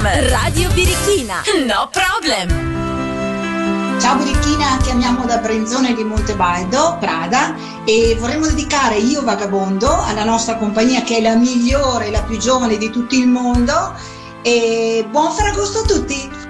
Radio Birichina. No problem. Ciao Birichina, chiamiamo da Brenzone di Montebaldo, Prada, e vorremmo dedicare Io Vagabondo alla nostra compagnia, che è la migliore, la più giovane di tutto il mondo, e buon Ferragosto a tutti!